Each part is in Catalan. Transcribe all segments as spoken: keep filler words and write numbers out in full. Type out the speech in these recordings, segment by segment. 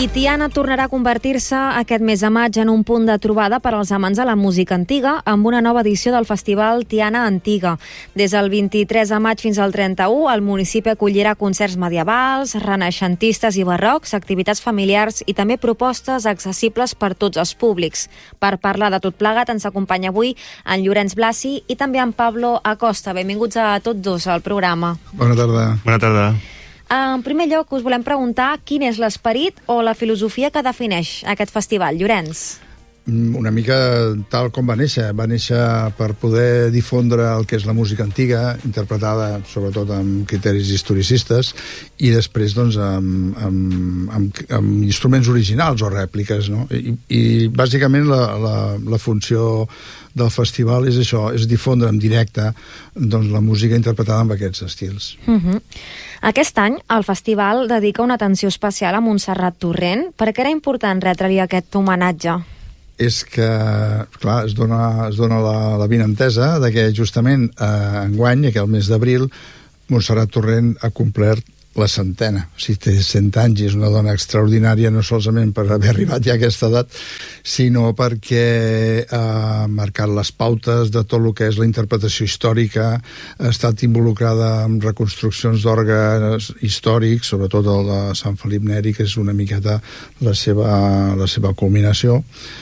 I Tiana tornarà a convertir-se aquest mes de maig en un punt de trobada per als amants de la música antiga amb una nova edició del festival Tiana Antiga. Des del vint-i-tres de maig fins al trenta-u, el municipi acollirà concerts medievals, renaixentistes i barrocs, activitats familiars i també propostes accessibles per tots els públics. Per parlar de tot plegat ens acompanya avui en Llorenç Blasi i també en Pablo Acosta. Benvinguts a tots dos al programa. Bona tarda. Bona tarda. En primer lloc, us volem preguntar quin és l'esperit o la filosofia que defineix aquest festival. Llorenç. Una mica tal com va néixer. Va néixer per poder difondre el que és la música antiga, interpretada sobretot amb criteris historicistes, i després doncs, amb, amb, amb, amb instruments originals o rèpliques, no? I, i bàsicament la, la, la funció del festival és això, és difondre en directe doncs, la música interpretada amb aquests estils. Uh-huh. Aquest any el festival dedica una atenció especial a Montserrat Torrent. Per què era important retre-li aquest homenatge? És que, clar, es dona, es dona la, la vinentesa de que justament eh, enguany, aquell mes d'abril, Montserrat Torrent ha complert la centena. O sigui, té cent anys i és una dona extraordinària, no solament per haver arribat ja a aquesta edat, sinó perquè ha marcat les pautes de tot el que és la interpretació històrica, ha estat involucrada en reconstruccions d'òrgans històrics, sobretot el de Sant Felip Neri, que és una miqueta la seva, la seva culminació,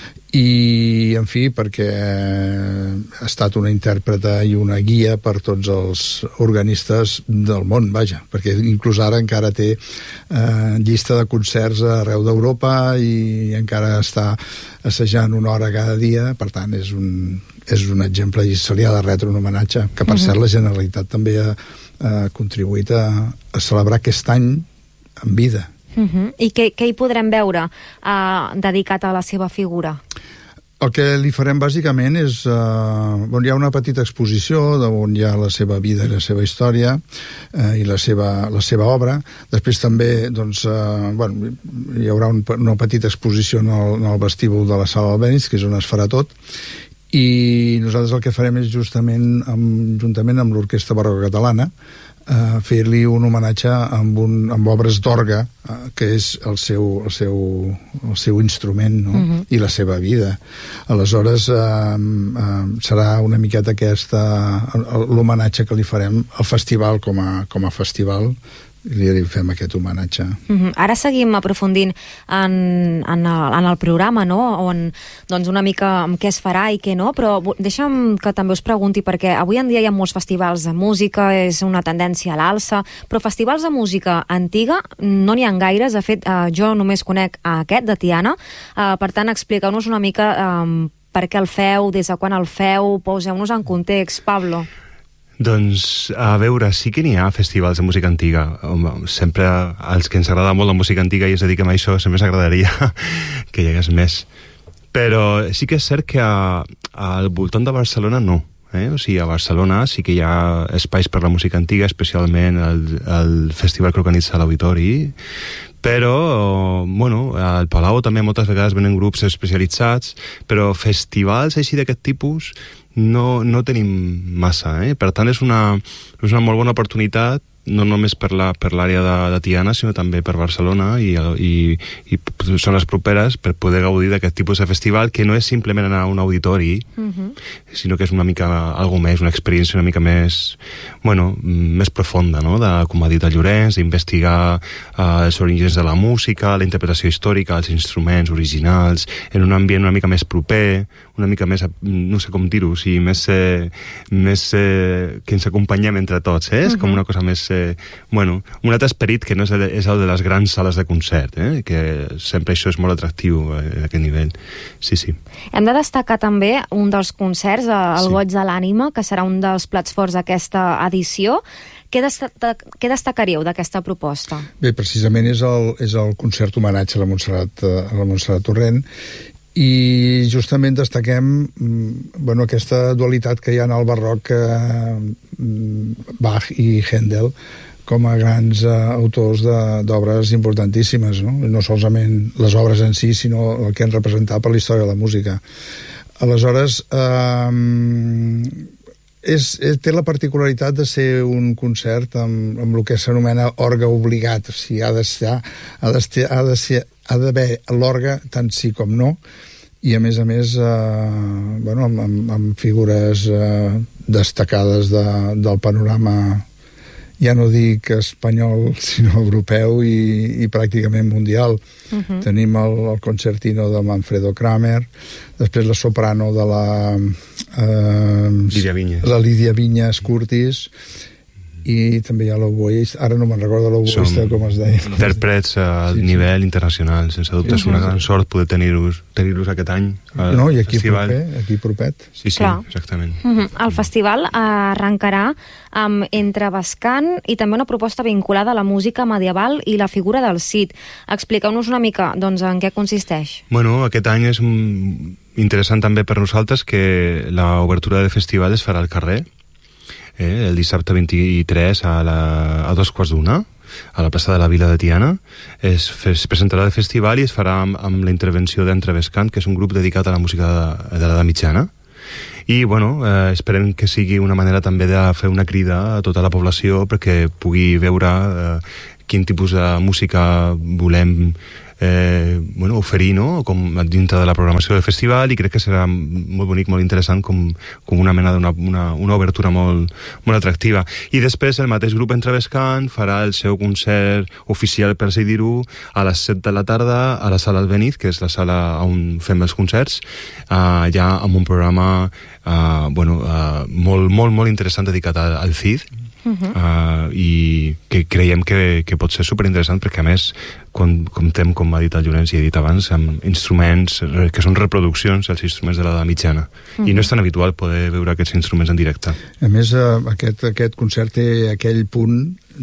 i, en fi, perquè ha estat una intèrpreta i una guia per tots els organistes del món, vaja, perquè inclús ara encara té eh, llista de concerts arreu d'Europa i encara està assajant una hora cada dia, per tant és un, és un exemple i se li ha de retre un homenatge, que per uh-huh. cert la Generalitat també ha, ha contribuït a, a celebrar aquest any en vida. Uh-huh. I què, què hi podrem veure uh, dedicat a la seva figura? El que li farem bàsicament és... Uh, bon, hi ha una petita exposició on hi ha la seva vida i la seva història uh, i la seva, la seva obra. Després també doncs, uh, bueno, hi haurà un, una petita exposició en el, en el vestíbul de la Sala Albéniz, que és on es farà tot, i nosaltres el que farem és justament amb, juntament amb l'Orquestra Barroca Catalana Uh, fer-li un homenatge amb, un, amb obres d'orgue, uh, que és el seu, el seu, el seu instrument, no? Uh-huh. I la seva vida. Aleshores uh, uh, serà una miqueta aquesta l'homenatge que li farem al festival com a, com a festival, i li fem aquest homenatge. Uh-huh. Ara seguim aprofundint en, en, el, en el programa, no? On, doncs una mica amb què es farà i què no, però deixa'm que també us pregunti, perquè avui en dia hi ha molts festivals de música, és una tendència a l'alça, però festivals de música antiga no n'hi ha gaires. De fet, eh, jo només conec aquest de Tiana, eh, per tant, expliqueu-nos una mica eh, per què el feu, des de quan el feu, poseu-nos en context, Pablo. Doncs, a veure, sí que n'hi ha festivals de música antiga. Sempre, als que ens agrada molt la música antiga i ens dediquem a això, sempre ens agradaria que hi hagués més. Però sí que és cert que a, al voltant de Barcelona no. Eh? O sigui, a Barcelona sí que hi ha espais per la música antiga, especialment el, el festival que organitza l'Auditori, però, bueno, al Palau també moltes vegades venen grups especialitzats, però festivals així d'aquest tipus no, no tenim massa, eh? Per tant, és una, és una molt bona oportunitat, no només per la, per l'àrea de, de Tiana, sinó també per Barcelona i, i, i zones properes, per poder gaudir d'aquest tipus de festival, que no és simplement anar a un auditori, uh-huh. sinó que és una mica algo més, una experiència una mica més, bueno, més profunda, no? De, com ha dit el Llorenç, d'investigar uh, els orígens de la música, la interpretació històrica, els instruments originals, en un ambient una mica més proper, una mica més, no sé com dir-ho, o sigui, més, eh, més eh, que ens acompanyem entre tots, eh? És uh-huh. com una cosa més, eh, bueno, un altre esperit que no és el, és el de les grans sales de concert, eh? Que sempre això és molt atractiu eh, a aquest nivell. Sí, sí. Hem de destacar també un dels concerts, el sí. Goig de l'Ànima, que serà un dels plats forts d'aquesta edició. Què, desta- què destacaríeu d'aquesta proposta? Bé, precisament és el, és el concert homenatge a la Montserrat, a la Montserrat Torrent, i justament destaquem bueno, aquesta dualitat que hi ha en el barroc, eh, Bach i Händel, com a grans eh, autors d'obres importantíssimes, no? No solament les obres en si, sinó el que han representat per la història de la música. Aleshores, eh, és, és, té la particularitat de ser un concert amb, amb el que s'anomena orgue obligat, o sigui, ha de ser, ha de ser, ha de ser, ha d'haver l'orgue tant sí com no, i a més a més eh, bueno, amb, amb, amb figures eh, destacades de, del panorama, ja no dic espanyol, sinó europeu i, i pràcticament mundial. Uh-huh. Tenim el, el concertino de Manfredo Kramer, després la soprano de la eh, Lídia Vinyes. la Lídia Vinyes Curtis, i també hi ha l'oboista, ara no me'n recordo l'oboista com es deia. Intèrprets a sí, nivell sí. internacional, sense dubte, sí, és una gran sort poder tenir-los tenir-los aquest any al no, i aquí festival. Proper, aquí propet. Sí, sí, Clar. exactament. Uh-huh. El festival arrencarà amb Entrebescant i també una proposta vinculada a la música medieval i la figura del Cid. Expliqueu-nos una mica, doncs, en què consisteix. Bueno, aquest any és interessant també per nosaltres que l'obertura de festival es farà al carrer, Eh, el dissabte vint-i-tres a, la, a dos quarts d'una a la plaça de la Vila de Tiana. Es, es presentarà el festival i es farà amb, amb la intervenció d'Entrebescant, que és un grup dedicat a la música de, de l'edat mitjana. I bueno, eh, esperem que sigui una manera també de fer una crida a tota la població perquè pugui veure eh, quin tipus de música volem eh, bueno, oferir, no? Com dintre de la programació del festival, i crec que serà molt bonic, molt interessant, com, com una mena d'una una, una obertura molt, molt atractiva. I després el mateix grup Entrebescant farà el seu concert oficial, per així dir-ho, a les set de la tarda a la sala Albéniz, que és la sala on fem els concerts, uh, ja amb un programa uh, bueno, uh, molt, molt, molt interessant dedicat al, al Cid. Uh-huh. uh, i que creiem que, que pot ser superinteressant perquè a més comptem, com ha dit el Llorenç i he dit abans, amb instruments que són reproduccions dels instruments de l'edat mitjana. Uh-huh. I no és tan habitual poder veure aquests instruments en directe. A més, uh, aquest, aquest concert té aquell punt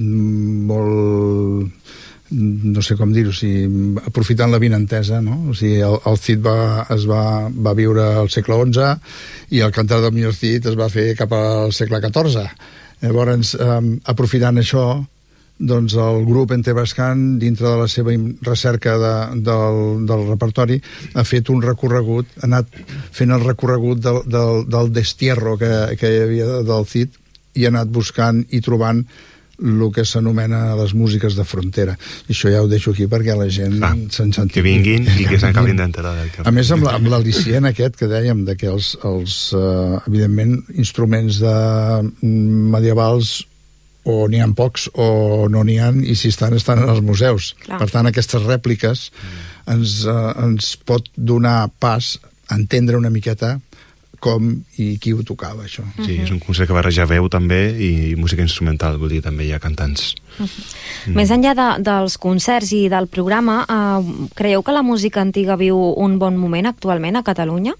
molt, no sé com dir-ho, o sigui, aprofitant la vinentesa, no? O sigui, el, el Cid va, es va, va viure al segle onze i el Cantar del Millor Cid es va fer cap al segle catorze. Llavors, eh, aprofitant això, doncs el grup Entrebescant, dintre de la seva recerca de, del, del repertori, ha fet un recorregut, ha anat fent el recorregut del, del, del destierro que, que hi havia del Cid, i ha anat buscant i trobant el que s'anomena les músiques de frontera. I això ja ho deixo aquí perquè la gent ah, se'n senti... Que vinguin i que s'acabin d'enterar del que... A més, amb l'al·licient aquest que dèiem, de que els, els uh, evidentment, instruments de medievals o n'hi ha pocs o no n'hi ha, i si estan, estan en els museus. Clar. Per tant, aquestes rèpliques ens, uh, ens pot donar pas a entendre una miqueta com i qui ho tocava, això. Sí, és un concert que barreja veu també i música instrumental, vull dir, també hi ha cantants. Uh-huh. Mm. Més enllà de, dels concerts i del programa, eh, creieu que la música antiga viu un bon moment actualment a Catalunya?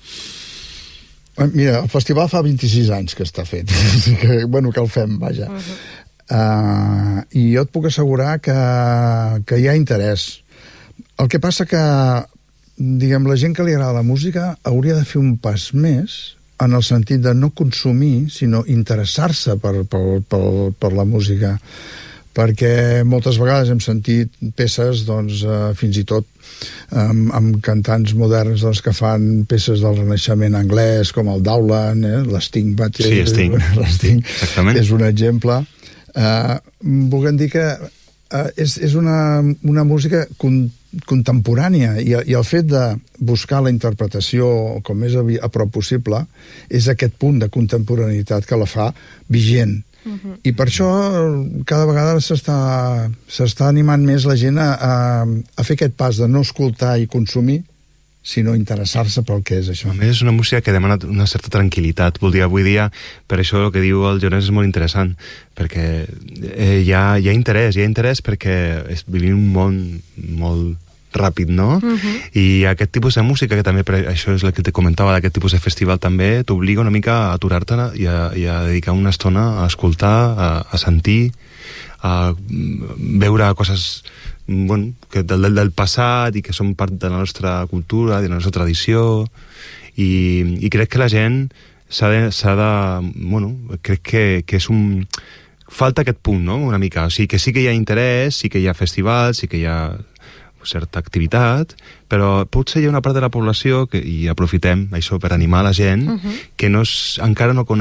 Mira, el festival fa vint-i-sis anys que està fet, que, bueno, que el fem, vaja. Uh-huh. Uh, I jo et puc assegurar que, que hi ha interès. El que passa que diguem, la gent que li agrada la música hauria de fer un pas més en el sentit de no consumir, sinó interessar-se per, per, per, per la música, perquè moltes vegades hem sentit peces, doncs, eh, fins i tot amb, amb cantants moderns, doncs, que fan peces del Renaixement anglès, com el Dowland, eh? l'Sting, sí, Sting. l'Sting és un exemple. Eh, volguem dir que eh, és, és una, una música con, contemporània, i, i el fet de buscar la interpretació com més a, a prop possible és aquest punt de contemporaneïtat que la fa vigent. Uh-huh. I per això cada vegada s'està s'està animant més la gent a, a, a fer aquest pas de no escoltar i consumir, sinó interessar-se pel que és això. A més, és una música que demana una certa tranquil·litat. Vol dir, avui dia, per això el que diu el Llorenç és molt interessant, perquè eh, hi, ha, hi ha interès, hi ha interès perquè és, vivim un món molt ràpid, no? Uh-huh. I aquest tipus de música, que també, això és el que te comentava, d'aquest tipus de festival també, t'obliga una mica a aturar-te i, i a dedicar una estona a escoltar, a, a sentir, a veure coses, bueno, que del, del passat i que són part de la nostra cultura, de la nostra tradició, i, i crec que la gent s'ha de, s'ha de bueno, crec que, que és un... falta aquest punt, no?, una mica. O sigui, que sí que hi ha interès, sí que hi ha festivals, sí que hi ha certa activitat, però potser hi ha una part de la població, que, i aprofitem això per animar la gent, uh-huh. que no és, encara no conec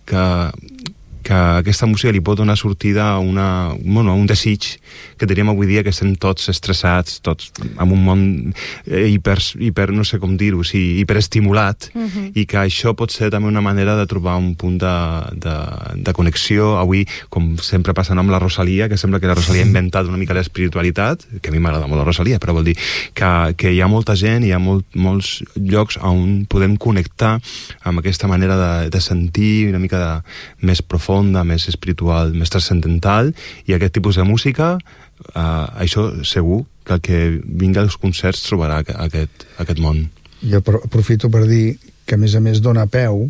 que, que aquesta música li pot donar sortida a, una, bueno, a un desig que teníem avui dia, que estem tots estressats, tots en un món hiper, hiper no sé com dir-ho, sí, hiperestimulat, uh-huh. i que això pot ser també una manera de trobar un punt de, de, de connexió. Avui, com sempre passa amb la Rosalia, que sembla que la Rosalia ha inventat una mica l'espiritualitat, que a mi m'agrada molt la Rosalia, però vol dir que, que hi ha molta gent, hi ha molt, molts llocs on podem connectar amb aquesta manera de, de sentir una mica de, més profunda, més espiritual, més transcendental, i aquest tipus de música, Uh, això segur que el que vingui als concerts trobarà aquest, aquest món. Jo aprofito per dir que a més a més dona peu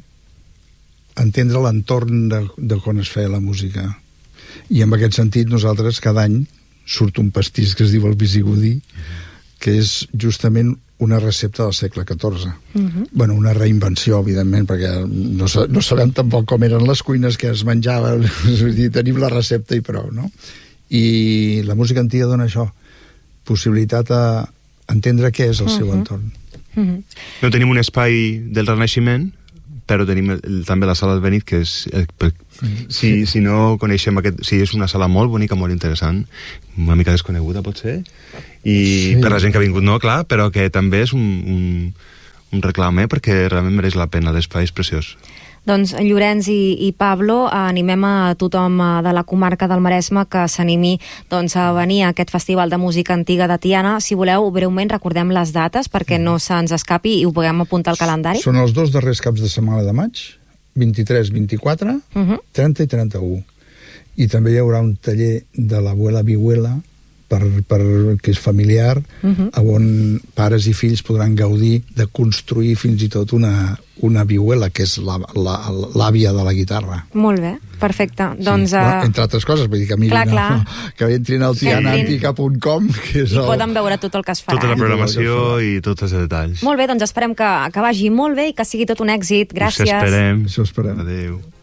a entendre l'entorn de, de quan es feia la música, i en aquest sentit nosaltres cada any surt un pastís que es diu el Visigudí, que és justament una recepta del segle catorze. Uh-huh. Bueno, una reinvenció, evidentment, perquè no, no sabem tampoc com eren les cuines que es menjaven, és a dir, tenim la recepta i prou, no? I la música antiga dona això, possibilitat a entendre què és el uh-huh. seu entorn. Uh-huh. No tenim un espai del Renaixement, però tenim el, també la sala del Benit, que és, eh, per, si, si no coneixem aquest, sí, és una sala molt bonica, molt interessant, una mica desconeguda potser, i sí. per la gent que ha vingut no, clar, però que també és un, un, un reclam, eh, perquè realment mereix la pena, l'espai és preciós. Doncs Llorenç i, i Pablo, animem a tothom de la comarca del Maresme que s'animi doncs, a venir a aquest festival de música antiga de Tiana. Si voleu, breument recordem les dates perquè no se'ns escapi i ho puguem apuntar al calendari. Són els dos darrers caps de setmana de maig, vint-i-tres, vint-i-quatre, uh-huh. trenta i trenta-u. I també hi haurà un taller de l'abuela Vihuela, per, per, que és familiar, uh-huh. on pares i fills podran gaudir de construir fins i tot una, una vihuela, que és la, la, l'àvia de la guitarra. Molt bé, perfecte. Sí. Doncs, uh... bueno, entre altres coses, vull dir que mirin, clar, clar. No, que entrin al tiana antica punt com, que és i el... poden veure tot el que es farà. Tota la programació i tots els detalls. Molt bé, doncs esperem que, que vagi molt bé i que sigui tot un èxit. Gràcies. Us esperem. Això esperem. Adéu.